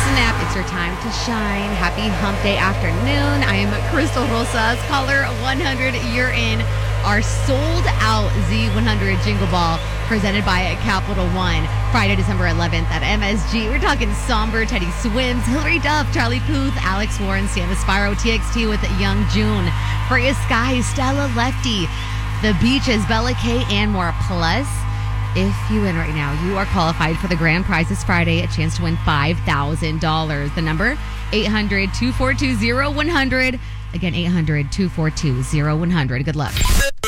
snap. It's your time to shine. Happy hump day afternoon. I am Crystal Rosas. Caller 100, you're in our sold out Z100 Jingle Ball presented by Capital One. Friday, December 11th at MSG. We're talking Somber, Teddy Swims, Hillary Duff, Charlie Puth, Alex Warren, Sam Aspiro, TXT with Young June, Freya Sky, Stella Lefty, The Beaches, Bella K, and more. Plus, if you win right now, you are qualified for the grand prize this Friday, a chance to win $5,000. The number, 800-242-0100. Again, 800-242-0100. Good luck.